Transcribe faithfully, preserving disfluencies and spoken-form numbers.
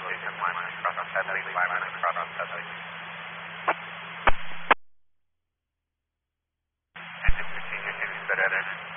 location one, cross on Sedley, five minutes, cross on Sedley. Engine fifteen, your T V is better than